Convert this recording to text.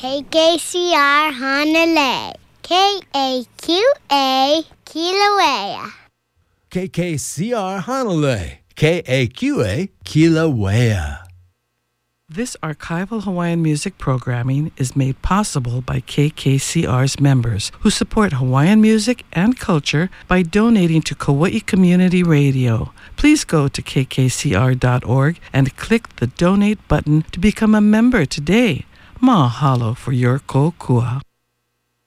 KKCR Honolulu. KAQA Kilauea. KKCR Honolulu. KAQA Kilauea. This archival Hawaiian music programming is made possible by KKCR's members who support Hawaiian music and culture by donating to Kauai Community Radio. Please go to kkcr.org and click the donate button to become a member today. Mahalo for your kokua.